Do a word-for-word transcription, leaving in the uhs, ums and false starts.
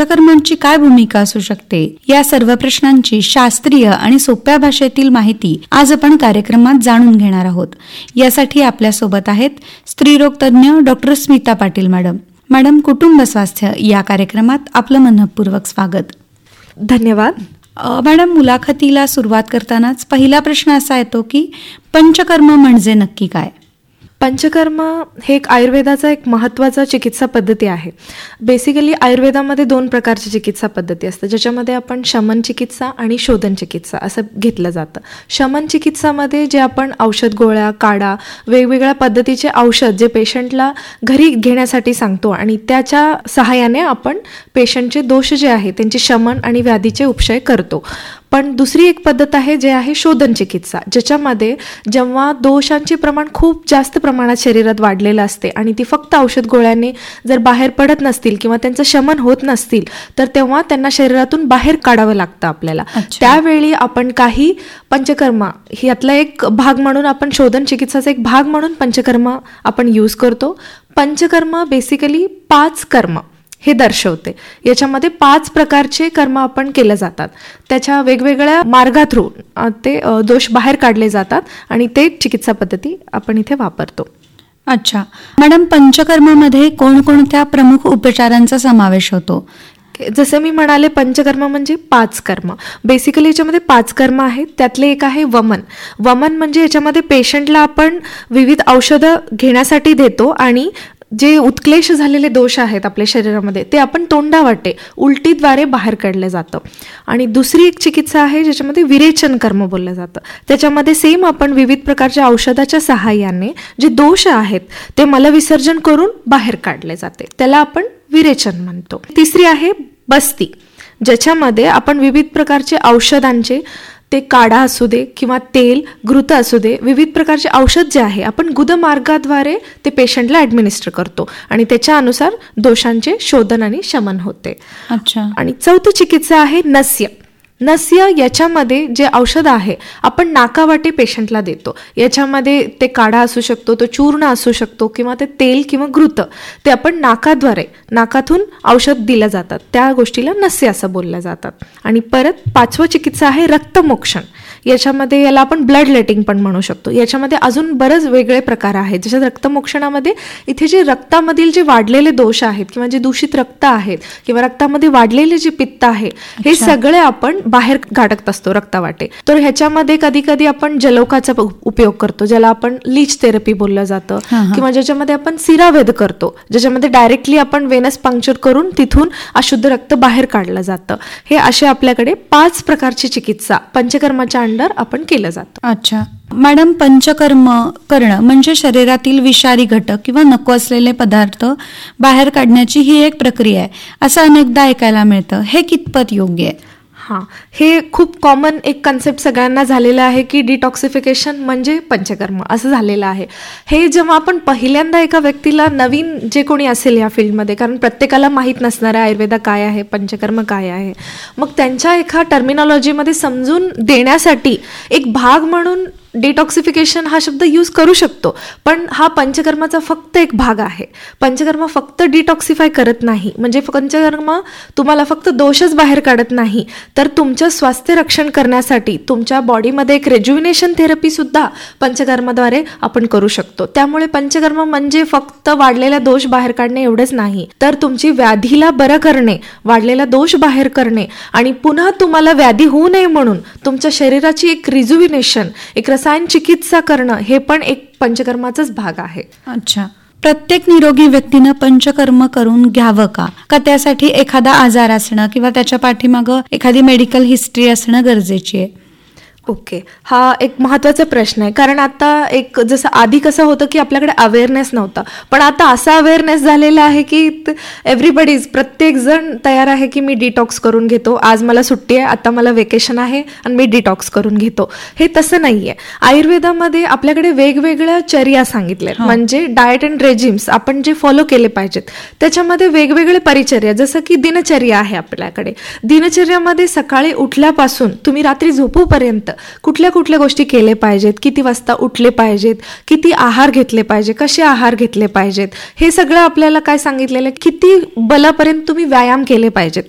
पंचकर्मांची काय भूमिका असू शकते, या सर्व प्रश्नांची शास्त्रीय आणि सोप्या भाषेतील माहिती आज आपण कार्यक्रमात जाणून घेणार आहोत. यासाठी आपल्यासोबत आहेत स्त्रीरोग तज्ज्ञ doctor Smita Patil madam. Madam, कुटुंब स्वास्थ्य या कार्यक्रमात आपलं मनःपूर्वक स्वागत. धन्यवाद. मॅडम, मुलाखतीला सुरुवात करतानाच पहिला प्रश्न असा येतो की पंचकर्म म्हणजे नक्की काय? पंचकर्म हे एक आयुर्वेदाचा एक महत्त्वाचा चिकित्सा पद्धती आहे. बेसिकली आयुर्वेदामध्ये दोन प्रकारची चिकित्सा पद्धती असतात, ज्याच्यामध्ये आपण शमन चिकित्सा आणि शोधन चिकित्सा असं घेतलं जातं. शमन चिकित्सामध्ये जे आपण औषध, गोळ्या, काढा, वेगवेगळ्या पद्धतीचे औषध जे पेशंटला घरी घेण्यासाठी सांगतो आणि त्याच्या सहाय्याने आपण पेशंटचे दोष जे आहे त्यांचे शमन आणि व्याधीचे उपशय करतो. पण दुसरी एक पद्धत आहे जे आहे शोधन चिकित्सा, ज्याच्यामध्ये जेव्हा दोषांचे प्रमाण खूप जास्त प्रमाणात शरीरात वाढलेलं असते आणि ती फक्त औषध गोळ्याने जर बाहेर पडत नसतील किंवा त्यांचं शमन होत नसतील तर तेव्हा त्यांना शरीरातून बाहेर काढावं लागतं आपल्याला. त्यावेळी आपण काही पंचकर्म यातला एक भाग म्हणून आपण शोधन चिकित्साचा एक भाग म्हणून पंचकर्म आपण यूज करतो. पंचकर्म बेसिकली पाच कर्म हे दर्शवते. याच्यामध्ये पाच प्रकारचे कर्म आपण केले जातात. त्याच्या वेगवेगळ्या मार्गा थ्रू ते दोष बाहेर काढले जातात आणि ते चिकित्सा पद्धती आपण इथे वापरतो. अच्छा मॅडम, पंचकर्मामध्ये कोणकोणत्या प्रमुख उपचारांचा समावेश होतो? जसे मी म्हणाले, पंचकर्म म्हणजे पाच कर्म. बेसिकली याच्यामध्ये पाच कर्म आहेत. त्यातले एक आहे वमन. वमन म्हणजे याच्यामध्ये पेशंटला आपण विविध औषधं घेण्यासाठी देतो आणि जे उत्क्लेश झालेले दोष आहेत आपल्या शरीरामध्ये ते आपण तोंडावाटे उलटीद्वारे बाहेर काढलं जातं. आणि दुसरी एक चिकित्सा आहे ज्याच्यामध्ये विरेचन कर्म बोललं जातं. त्याच्यामध्ये सेम आपण विविध प्रकारच्या औषधाच्या सहाय्याने जे दोष आहेत ते मलविसर्जन करून बाहेर काढले जाते, त्याला आपण विरेचन म्हणतो. तिसरी आहे बस्ती, ज्याच्यामध्ये आपण विविध प्रकारचे औषधांचे ते काढा असू दे किंवा तेल, घृत असू दे, विविध प्रकारचे औषध जे आहे आपण गुदमार्गाद्वारे ते पेशंटला ॲडमिनिस्टर करतो आणि त्याच्या अनुसार दोषांचे शोधन आणि शमन होते. अच्छा. आणि चौथी चिकित्सा आहे नस्य. नस्य याच्यामध्ये जे औषध आहे आपण नाकावाटे पेशंटला देतो. याच्यामध्ये ते काढा असू शकतो, तो चूर्ण असू शकतो किंवा ते तेल किंवा घृत ते आपण नाकाद्वारे नाकातून औषध दिलं जातात, त्या गोष्टीला नस्य असं बोललं जातात. आणि परत पाचवं चिकित्सा आहे रक्तमोक्षण. याच्यामध्ये याला आपण ब्लड लेटिंग पण म्हणू शकतो. याच्यामध्ये अजून बरेच वेगळे प्रकार आहेत. जसं रक्तमोक्षणामध्ये इथे जे रक्तामधील जे वाढलेले दोष आहेत किंवा जे दूषित रक्त आहेत किंवा रक्तामध्ये वाढलेले जे पित्त आहे हे सगळे आपण बाहेर गाठत असतो रक्तावाटे. तर ह्याच्यामध्ये कधी कधी आपण जलोकाचा उपयोग करतो, ज्याला आपण लीच थेरपी बोललं जातं, किंवा ज्याच्यामध्ये आपण सिरावेद करतो, ज्याच्यामध्ये डायरेक्टली आपण वेनस पंक्चर करून तिथून अशुद्ध रक्त बाहेर काढलं जातं. हे असे आपल्याकडे पाच प्रकारची चिकित्सा पंचकर्माच्या अंडर आपण केलं जातं. अच्छा मॅडम, पंचकर्म करणं म्हणजे शरीरातील विषारी घटक किंवा नको असलेले पदार्थ बाहेर काढण्याची ही एक प्रक्रिया आहे असं अनेकदा ऐकायला मिळतं. हे कितपत योग्य आहे? हां, हे खूप कॉमन एक कन्सेप्ट सगळ्यांना झालेला आहे की डिटॉक्सिफिकेशन म्हणजे पंचकर्म असं झालेलं आहे. हे जेव्हा आपण पहिल्यांदा एका व्यक्तीला, नवीन जे कोणी असेल या फील्डमध्ये, कारण प्रत्येकाला माहीत नसणार आहे आयुर्वेदा काय आहे, पंचकर्म काय आहे, मग त्यांच्या एका टर्मिनॉलॉजीमध्ये समजून देण्यासाठी एक भाग म्हणून डिटॉक्सिफिकेशन हा शब्द यूज करू शकतो. पण हा पंचकर्माचा फक्त एक भाग आहे. पंचकर्म फक्त डिटॉक्सिफाय करत नाही, म्हणजे पंचकर्म तुम्हाला फक्त दोषच बाहेर काढत नाही, तर तुमचं स्वास्थ्य रक्षण करण्यासाठी तुमच्या बॉडीमध्ये एक रेज्युविनेशन थेरपी सुद्धा पंचकर्माद्वारे आपण करू शकतो. त्यामुळे पंचकर्म म्हणजे फक्त वाढलेला दोष बाहेर काढणे एवढंच नाही, तर तुमची व्याधीला बरं करणे, वाढलेला दोष बाहेर करणे आणि पुन्हा तुम्हाला व्याधी होऊ नये म्हणून तुमच्या शरीराची एक रिज्युविनेशन, एक रसायन चिकित्सा करणं, हे पण एक पंचकर्माचाच भाग आहे. अच्छा, प्रत्येक निरोगी व्यक्तीनं पंचकर्म करून घ्यावं का? का त्यासाठी एखादा आजार असणं किंवा त्याच्या पाठीमागं एखादी मेडिकल हिस्ट्री असणं गरजेची आहे? ओके, हा एक महत्त्वाचा प्रश्न आहे. कारण आता एक जसं आधी कसं होतं की आपल्याकडे अवेअरनेस नव्हता, पण आता असा अवेअरनेस झालेला आहे की एव्हरीबडीज, प्रत्येक जण तयार आहे की मी डिटॉक्स करून घेतो, आज मला सुट्टी आहे, आता मला वेकेशन आहे आणि मी डिटॉक्स करून घेतो. हे तसं नाही आहे. आयुर्वेदामध्ये आपल्याकडे वेगवेगळ्या चर्या सांगितल्या, म्हणजे डाएट अँड रेजिम्स आपण जे फॉलो केले पाहिजेत त्याच्यामध्ये वेगवेगळे परिचर्या, जसं की दिनचर्या आहे आपल्याकडे. दिनचर्यामध्ये सकाळी उठल्यापासून तुम्ही रात्री झोपूपर्यंत कुठल्या कुठल्या गोष्टी केले पाहिजेत, किती वाजता उठले पाहिजेत, किती आहार घेतले पाहिजे, कसे आहार घेतले पाहिजेत, हे सगळं आपल्याला काय सांगितलेलं, किती बलापर्यंत तुम्ही व्यायाम केले पाहिजेत.